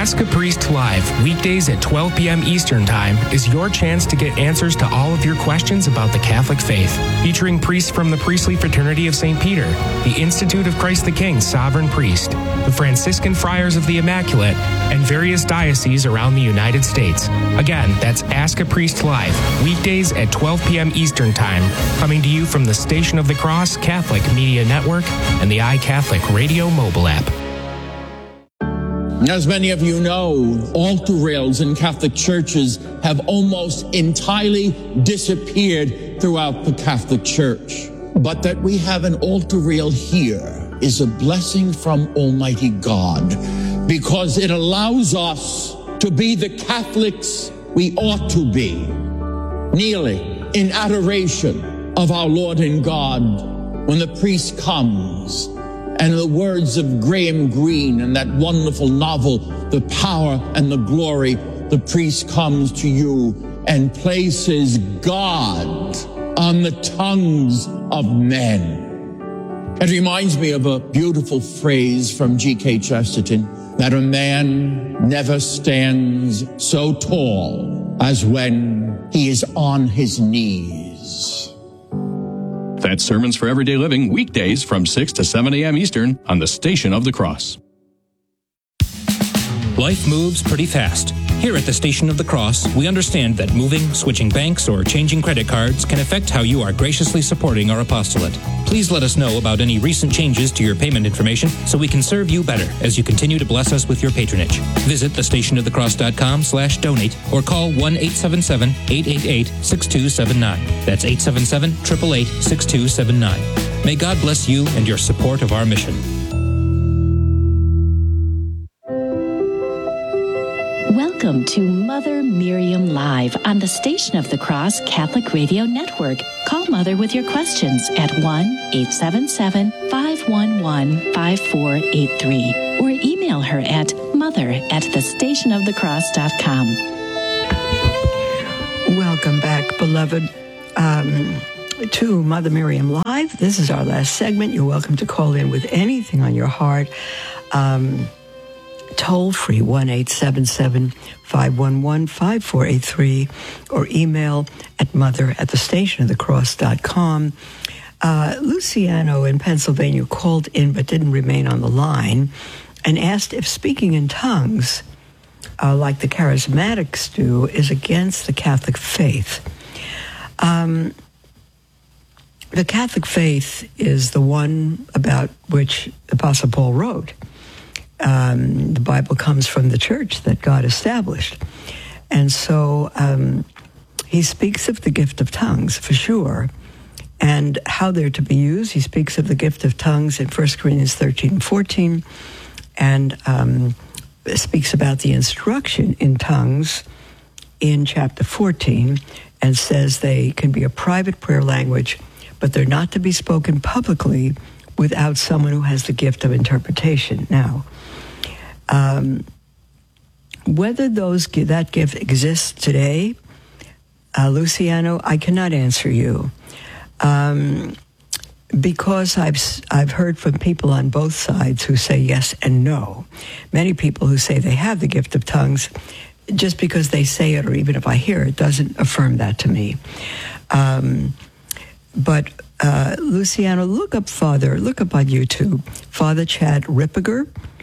Ask a Priest Live, weekdays at 12 p.m. Eastern Time, is your chance to get answers to all of your questions about the Catholic faith. Featuring priests from the Priestly Fraternity of St. Peter, the Institute of Christ the King Sovereign Priest, the Franciscan Friars of the Immaculate, and various dioceses around the United States. Again, that's Ask a Priest Live, weekdays at 12 p.m. Eastern Time, coming to you from the Station of the Cross Catholic Media Network and the iCatholic Radio mobile app. As many of you know, altar rails in Catholic churches have almost entirely disappeared throughout the Catholic Church. But that we have an altar rail here is a blessing from Almighty God, because it allows us to be the Catholics we ought to be, kneeling in adoration of our Lord and God when the priest comes. And in the words of Graham Greene in that wonderful novel, The Power and the Glory, the priest comes to you and places God on the tongues of men. It reminds me of a beautiful phrase from G.K. Chesterton, that a man never stands so tall as when he is on his knees. That's Sermons for Everyday Living, weekdays from 6 to 7 a.m. Eastern on the Station of the Cross. Life moves pretty fast. Here at the Station of the Cross, we understand that moving, switching banks, or changing credit cards can affect how you are graciously supporting our apostolate. Please let us know about any recent changes to your payment information so we can serve you better as you continue to bless us with your patronage. Visit thestationofthecross.com/donate or call 1-877-888-6279. That's 877-888-6279. May God bless you and your support of our mission. Welcome to Mother Miriam Live on the Station of the Cross Catholic Radio Network. Call Mother with your questions at 1-877-511-5483 or email her at mother@thestationofthecross.com. Welcome back, beloved, to Mother Miriam Live. This is our last segment. You're welcome to call in with anything on your heart. Toll free 1-877-511-5483 or email at mother@thestationofthecross.com. Luciano in Pennsylvania called in but didn't remain on the line and asked if speaking in tongues, like the charismatics do, is against the Catholic faith. The Catholic faith is the one about which Apostle Paul wrote. The Bible comes from the church that God established. And so he speaks of the gift of tongues, for sure, and how they're to be used. He speaks of the gift of tongues in 1 Corinthians 13 and 14, and speaks about the instruction in tongues in chapter 14, and says they can be a private prayer language, but they're not to be spoken publicly without someone who has the gift of interpretation. Now, whether that gift exists today, Luciano, I cannot answer you, because I've heard from people on both sides who say yes and no. Many people who say they have the gift of tongues, just because they say it or even if I hear it, doesn't affirm that to me. But Luciano, look up on YouTube, Father Chad Ripperger,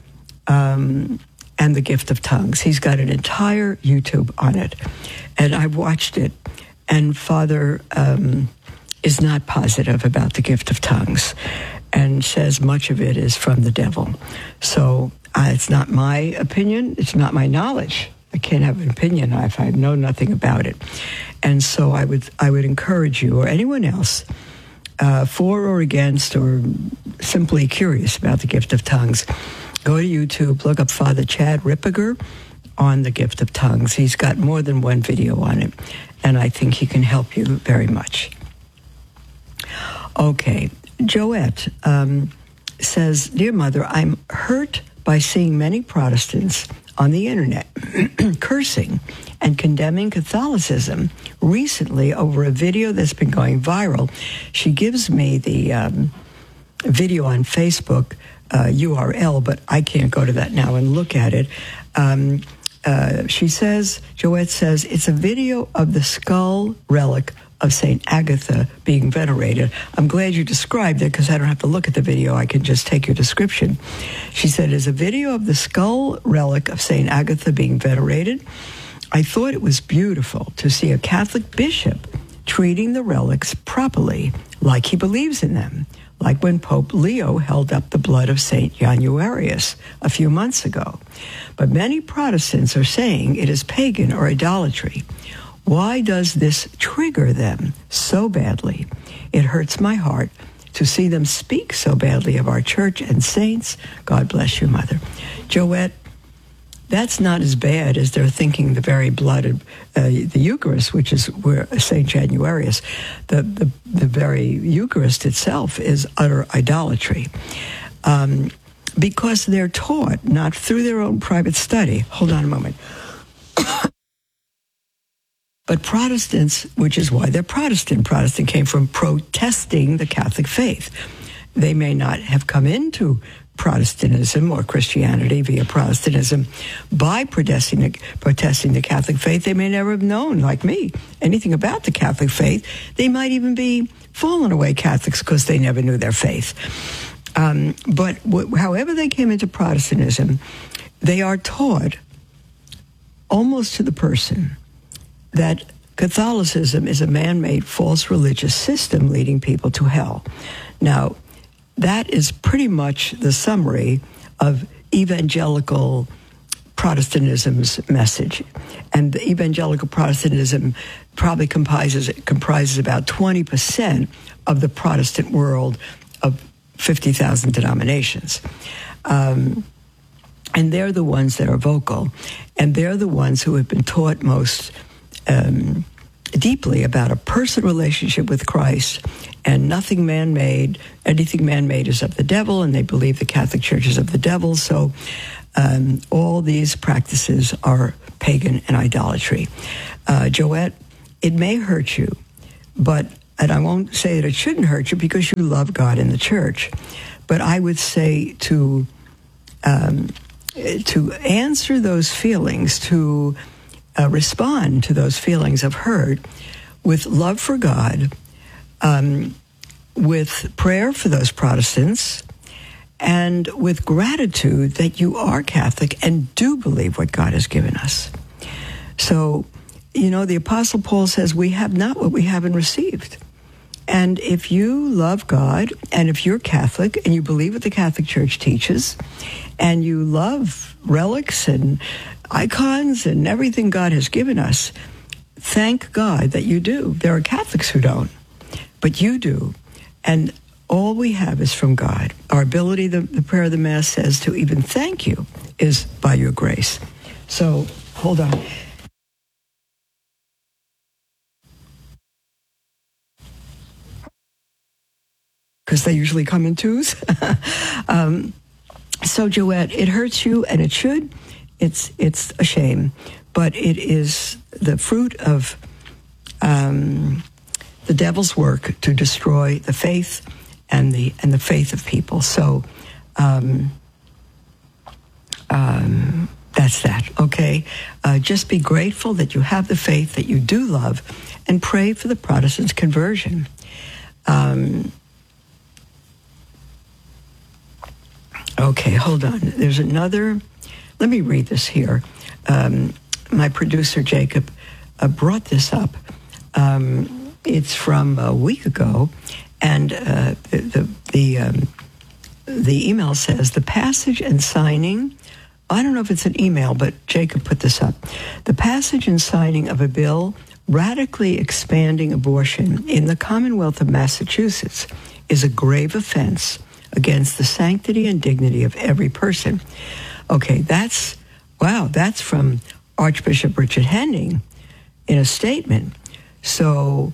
and the gift of tongues. He's got an entire YouTube on it, and I've watched it, and Father is not positive about the gift of tongues and says much of it is from the devil. So it's not my opinion, it's not my knowledge. I can't have an opinion if I know nothing about it. And so I would encourage you or anyone else, for or against or simply curious about the gift of tongues, go to YouTube, look up Father Chad Ripperger on the gift of tongues. He's got more than one video on it, and I think he can help you very much. Okay, Joette says, Dear Mother, I'm hurt by seeing many Protestants on the internet cursing and condemning Catholicism recently over a video that's been going viral. She gives me the video on Facebook URL, but I can't go to that now and look at it. She says, Joette says, it's a video of the skull relic of St. Agatha being venerated. I'm glad you described it because I don't have to look at the video. I can just take your description. She said, it's a video of the skull relic of St. Agatha being venerated. I thought it was beautiful to see a Catholic bishop treating the relics properly, like he believes in them, like when Pope Leo held up the blood of St. Januarius a few months ago. But many Protestants are saying it is pagan or idolatry. Why does this trigger them so badly? It hurts my heart to see them speak so badly of our church and saints. God bless you, Mother. Joette, that's not as bad as they're thinking the very blood the Eucharist, which is where St. Januarius, the very Eucharist itself is utter idolatry. Because they're taught, not through their own private study. Hold on a moment. But Protestants, which is why they're Protestant. Protestant came from protesting the Catholic faith. They may not have come into Protestantism or Christianity via Protestantism by protesting the Catholic faith. They may never have known, like me, anything about the Catholic faith. They might even be fallen away Catholics because they never knew their faith. But however they came into Protestantism, they are taught almost to the person that Catholicism is a man-made false religious system leading people to hell. Now, that is pretty much the summary of evangelical Protestantism's message. And the evangelical Protestantism probably comprises about 20% of the Protestant world of 50,000 denominations. And they're the ones that are vocal, and they're the ones who have been taught most deeply about a personal relationship with Christ and nothing man-made. Anything man-made is of the devil, and they believe the Catholic Church is of the devil. So all these practices are pagan and idolatry. Joette, it may hurt you, and I won't say that it shouldn't hurt you because you love God and the Church, but I would say to answer those feelings, to respond to those feelings of hurt with love for God, with prayer for those Protestants, and with gratitude that you are Catholic and do believe what God has given us. So, the Apostle Paul says we have not what we haven't received. And if you love God, and if you're Catholic, and you believe what the Catholic Church teaches, and you love relics and icons and everything God has given us, thank God that you do. There are Catholics who don't, but you do. And all we have is from God. Our ability, the prayer of the Mass says, to even thank you is by your grace. So, hold on. Because they usually come in twos. So, Joette, it hurts you, and it should. It's a shame, but it is the fruit of the devil's work to destroy the faith and the faith of people. So that's that. Okay, just be grateful that you have the faith that you do love, and pray for the Protestants' conversion. Okay, hold on. There's another. Let me read this here. My producer, Jacob, brought this up. It's from a week ago, and the email says, the passage and signing, I don't know if it's an email, but Jacob put this up. The passage and signing of a bill radically expanding abortion in the Commonwealth of Massachusetts is a grave offense against the sanctity and dignity of every person. Okay, that's from Archbishop Richard Henning in a statement. So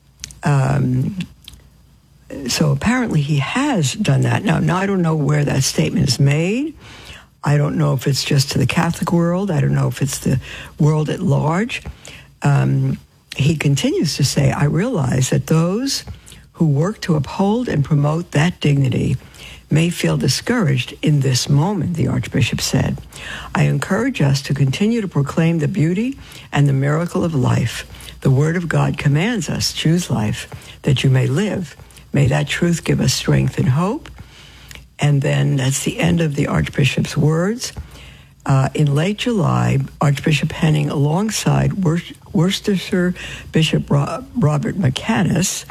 apparently he has done that. Now, I don't know where that statement is made. I don't know if it's just to the Catholic world. I don't know if it's the world at large. He continues to say, I realize that those who work to uphold and promote that dignity may feel discouraged in this moment, the Archbishop said. I encourage us to continue to proclaim the beauty and the miracle of life. The Word of God commands us, choose life, that you may live. May that truth give us strength and hope. And then that's the end of the Archbishop's words. In late July, Archbishop Henning, alongside Worcestershire Bishop Robert McManus,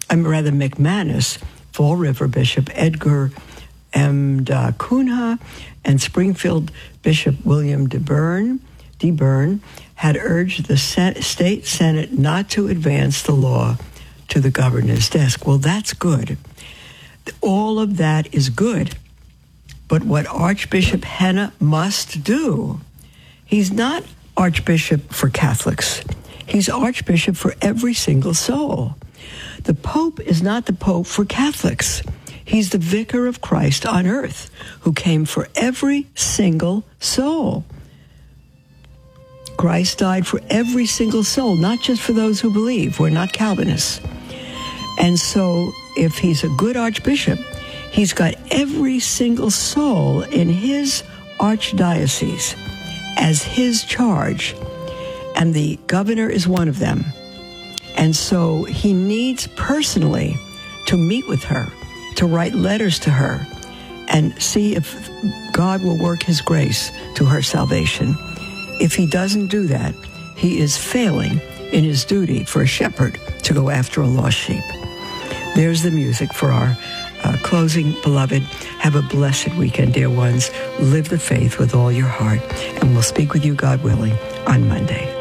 Fall River Bishop Edgar M. Cunha, and Springfield Bishop William DeBurn had urged the state Senate not to advance the law to the governor's desk. Well, that's good. All of that is good. But what Archbishop Henna must do, he's not Archbishop for Catholics. He's Archbishop for every single soul. The Pope is not the Pope for Catholics. He's the Vicar of Christ on earth who came for every single soul. Christ died for every single soul, not just for those who believe. We're not Calvinists. And so if he's a good Archbishop, he's got every single soul in his archdiocese as his charge, and the governor is one of them. And so he needs personally to meet with her, to write letters to her, and see if God will work his grace to her salvation. If he doesn't do that, he is failing in his duty for a shepherd to go after a lost sheep. There's the music for our closing. Beloved, have a blessed weekend, dear ones. Live the faith with all your heart, and we'll speak with you, God willing, on Monday.